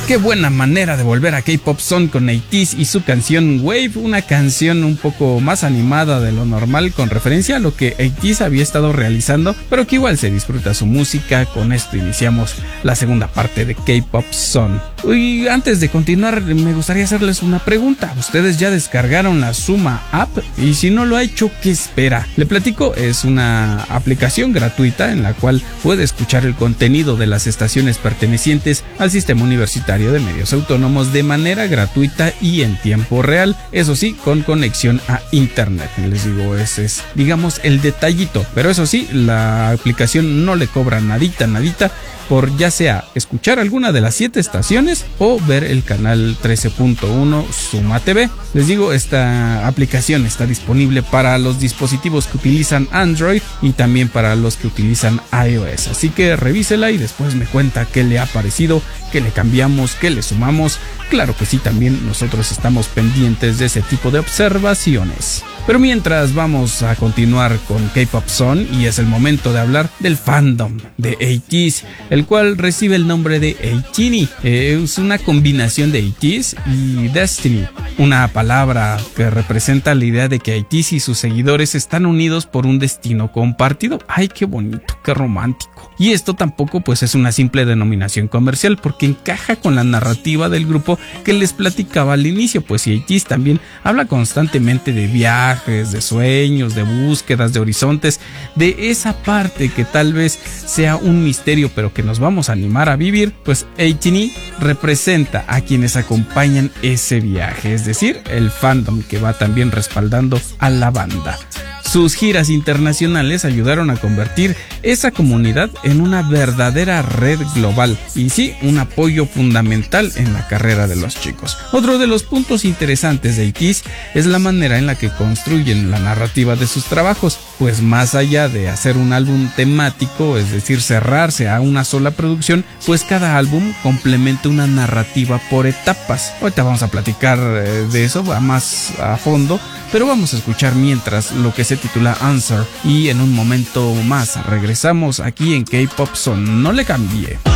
Qué buena manera de volver a K-Pop Zone con ATEEZ y su canción Wave, una canción un poco más animada de lo normal con referencia a lo que ATEEZ había estado realizando, pero que igual se disfruta su música. Con esto iniciamos la segunda parte de K-Pop Zone. Y antes de continuar, me gustaría hacerles una pregunta. ¿Ustedes ya descargaron la Suma App? Y si no lo ha hecho, ¿qué espera? Le platico, es una aplicación gratuita en la cual puede escuchar el contenido de las estaciones pertenecientes al sistema universitario de medios autónomos de manera gratuita y en tiempo real, eso sí, con conexión a internet. Les digo, ese es, digamos, el detallito, pero eso sí, la aplicación no le cobra nadita por ya sea escuchar alguna de las 7 estaciones o ver el canal 13.1 Suma TV. Les digo, esta aplicación está disponible para los dispositivos que utilizan Android y también para los que utilizan iOS, así que revísela y después me cuenta qué le ha parecido, qué le cambiamos, qué le sumamos. Claro que sí, también nosotros estamos pendientes de ese tipo de observaciones. Pero mientras, vamos a continuar con K-Pop Zone y es el momento de hablar del fandom de ATEEZ, el cual recibe el nombre de ATINY. Es una combinación de ATEEZ y Destiny, una palabra que representa la idea de que ATEEZ y sus seguidores están unidos por un destino compartido. ¡Ay, qué bonito, qué romántico! Y esto tampoco pues es una simple denominación comercial, porque encaja con la narrativa del grupo que les platicaba al inicio, pues ATEEZ también habla constantemente de viajes, de sueños, de búsquedas, de horizontes, de esa parte que tal vez sea un misterio pero que nos vamos a animar a vivir. Pues ATINY representa a quienes acompañan ese viaje, es decir, el fandom que va también respaldando a la banda. Sus giras internacionales ayudaron a convertir esa comunidad en una verdadera red global y sí, un apoyo fundamental en la carrera de los chicos. Otro de los puntos interesantes de ATEEZ es la manera en la que construyen la narrativa de sus trabajos, pues más allá de hacer un álbum temático, es decir, cerrarse a una sola producción, pues cada álbum complementa una narrativa por etapas. Ahorita vamos a platicar de eso más a fondo, pero vamos a escuchar mientras lo que se titula Answer y en un momento más regresamos aquí en K-Pop Zone. No le cambie.